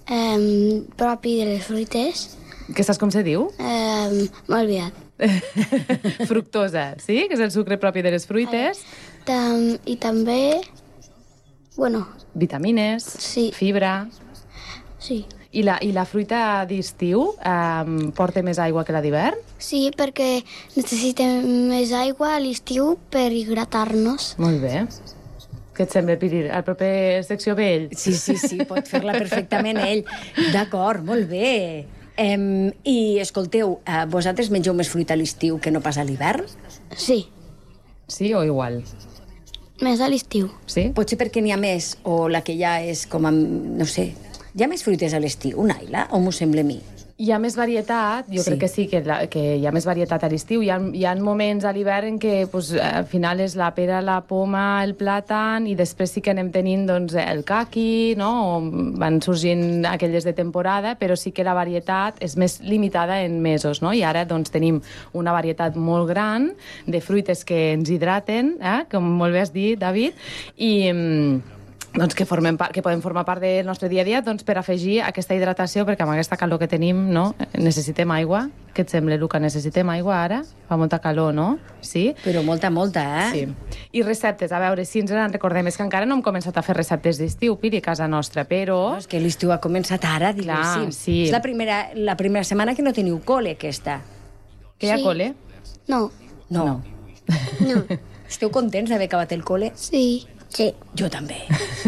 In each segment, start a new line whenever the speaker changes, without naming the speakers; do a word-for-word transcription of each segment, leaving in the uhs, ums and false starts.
eh, propi de les fruites.
Que saps com se diu?
Eh, M'he oblidat.
Fructosa, sí? Que és el sucre propi de les fruites.
Tam I també... Bueno,
Vitamines,
Sí.
fibra...
sí.
I la, i la fruita d'estiu eh, porta més aigua que la d'hivern?
Sí, perquè necessitem més aigua a l'estiu per hidratar-nos.
Molt bé. Què et sembla, Piri? A la propera secció ve ell?
Sí, sí, sí, pot fer-la perfectament ell. D'acord, molt bé. Um, I, escolteu, uh, vosaltres mengeu més fruita a l'estiu que no pas a l'hivern?
Sí,
Sí o igual?
més a l'estiu.
Sí?
Potser perquè n'hi ha més, o la que ja és com, amb, no sé... Hi ha més fruites a l'estiu, Naila, o m'ho sembla a mi?
Hi ha més varietat, jo
Sí.
crec que sí, que, la, que hi ha més varietat a l'estiu. Hi ha, hi ha moments a l'hivern en què pues, al final és la pera, la poma, el plàtan, i després sí que anem tenint doncs, el caqui, no? O van sorgint aquelles de temporada, però sí que la varietat és més limitada en mesos, no? I ara doncs, tenim una varietat molt gran de fruites que ens hidraten, eh? Com molt bé has dit, David, i... doncs que, formem part, que podem formar part del nostre dia a dia doncs, per afegir aquesta hidratació, perquè amb aquesta calor que tenim no? necessitem aigua. Què et sembla, Luca? Necessitem aigua ara? Fa molta calor, no? Sí?
Però molta, molta, eh?
Sí. I receptes, a veure, si ens en recordem, és que encara no hem començat a fer receptes d'estiu, Piri, a casa nostra, però...
No, és que l'estiu ha començat ara, diguéssim.
Clar, sí.
És la primera, la primera setmana que no teniu col·le, aquesta.
Que hi ha
Sí.
col·le?
No,
No.
No.
no.
Esteu contents d'haver acabat el col·le?
Sí, sí.
Jo també.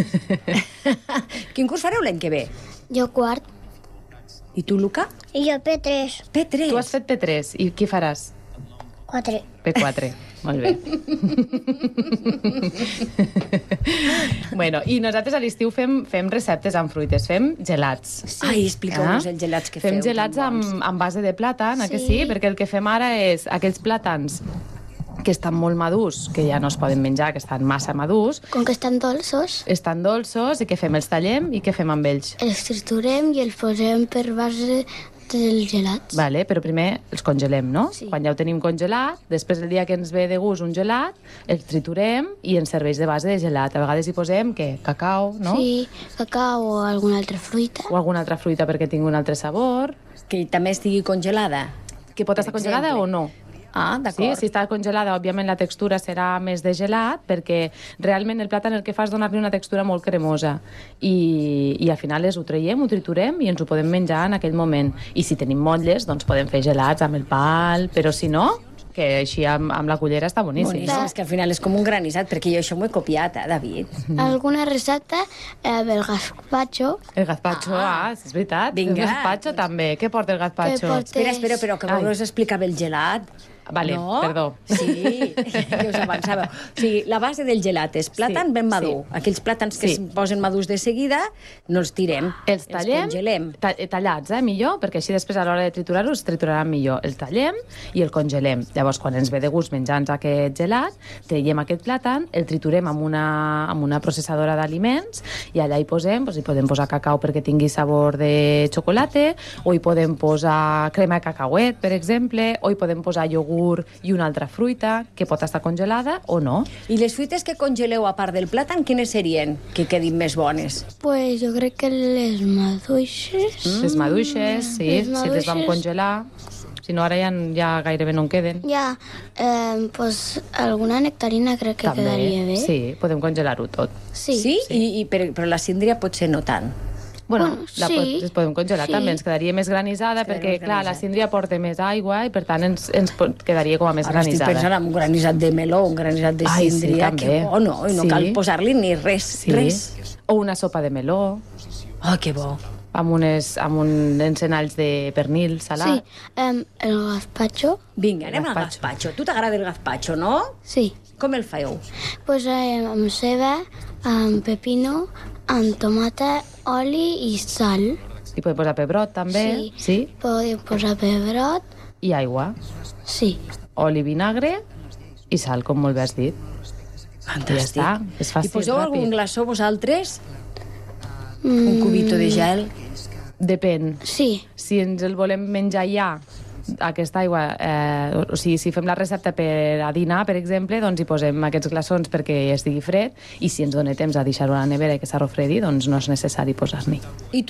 Quin curs fareu l'any que ve?
Jo quart.
I tu, Luca?
I jo P tres.
P tres.
Tu has fet P tres, i qui faràs?
quatre.
P quatre. Molt bé. Bueno, i nosaltres a l'estiu fem, fem receptes amb fruites, fem gelats.
Sí. Ai, expliqueu-nos
Ah?
els gelats que
fem
feu.
gelats
tan
amb,
bons.
amb base de plàtan, sí. que
Sí.
sí? Perquè el que fem ara és aquells plàtans que estan molt madurs, que ja no es poden menjar, que estan massa madurs,
Com que estan dolços,
estan dolços, i què fem? Els tallem i què fem amb ells?
els triturem i els posem per base dels gelats.
Vale, però primer els congelem, no?
Sí.
Quan ja ho tenim congelat, després el dia que ens ve de gust un gelat, el triturem i ens serveix de base de gelat. A vegades hi posem, què? Cacau, no?
Sí, cacau o alguna altra fruita.
O alguna altra fruita perquè tingui un altre sabor.
Que també estigui congelada.
Que pot
Per
estar congelada
exemple.
o no?
Ah,
Sí,
d'acord.
si està congelada, òbviament la textura serà més de gelat, perquè realment el plàtan el que fa és donar-li una textura molt cremosa. I, i al final és, ho traiem, ho triturem i ens ho podem menjar en aquell moment. I si tenim motlles, doncs podem fer gelats amb el pal, però si no, que així amb, amb la cullera està boníssim.
Boníssim, és que al final és com un granissat, perquè jo això m'ho he copiat, eh, David?
Alguna recepta eh, del gazpacho.
El gazpacho, ah, és veritat.
Vinga.
El gazpacho també. Què porta el gazpacho?
Que porta-
Espera, espera, però que
Ai.
vos explicava el gelat.
Vale,
no?
perdó.
Sí, jo us avançava. O sigui, la base del gelat és plàtan
Sí,
ben madur.
sí.
Aquells plàtans que
Sí.
es posen madurs de seguida, no els tirem.
Els tallem,
congelem.
ta tallats, eh, millor, perquè així després a l'hora de triturar-ho es trituraran millor. El tallem i el congelem. Llavors, quan ens ve de gust menjar-nos aquest gelat, traiem aquest plàtan, el triturem amb una, amb una processadora d'aliments i allà hi posem, doncs, hi podem posar cacau perquè tingui sabor de xocolata, o hi podem posar crema de cacauet, per exemple, o hi podem posar iogurt i una altra fruita que pot estar congelada o no.
I les fruites que congeleu a part del plàtan, quines serien que quedin més bones?
Pues jo crec que les maduixes...
Mm. Les maduixes, sí,
Les
si les vam
maduixes.
congelar. Si no, ara ja, ja gairebé no en queden.
Ja, eh, pues alguna nectarina crec que
També,
quedaria bé.
sí, podem congelar-ho tot.
Sí.
Sí? I, i, però, però la síndria potser no tant.
Bueno,
Bueno,
la
sí,
pot, les podem congelar
sí.
també, ens quedaria més granitzada,
Quedaria
perquè,
més
clar, la
granissada.
síndria porta més aigua i, per tant, ens, ens pot, quedaria com a més
Ara estic
granitzada.
pensant en un granissat de meló, un granissat de
Ai, sí,
síndria,
també.
que bo, no? I no
Sí.
cal posar-li ni res,
Sí.
res.
O una sopa de meló,
Oh, que bo.
amb, unes, amb un encenalls de pernil salat.
Sí, eh, el gazpacho,
Vinga, anem al
Gazpacho.
gazpacho. Tu t'agrada el gazpacho, no?
sí.
Com el feu?
Pues eh, amb ceba, amb pepino, amb tomata, oli i sal.
Hi podem posar pebrot, també.
Sí.
Sí.
Podem posar pebrot,
I aigua.
sí.
Oli, vinagre i sal, com molt bé has dit.
Fantàstic.
I ja està, és fàcil,
I poseu
ràpid.
algun glaçó vosaltres? Un cubito de gel?
Depèn.
Sí,
Si ens el volem menjar ja, aquesta aigua, eh, o sigui, si fem la recepta per a dinar, per exemple, doncs hi posem aquests glaçons perquè estigui fred, i si ens dona temps a deixar-ho a la nevera i que s'arrofredi, doncs no és necessari posar-n'hi.
I